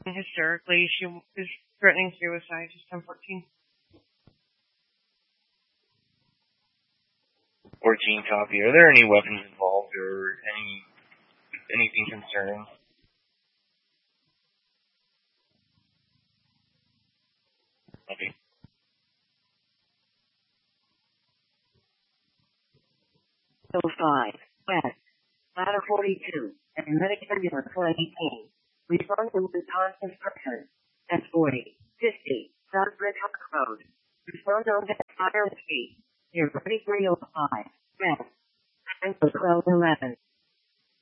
hysterically. She is threatening suicide. She's 10-14. Or Gene Copy, are there any weapons involved or anything concerning? Okay. So 5, West, Ladder 42, and medic ambulance 118. Respond to Wisconsin structure. S40, 50, South Red Hook Road. Respond on Iron Street, near 3305, West, and 1211.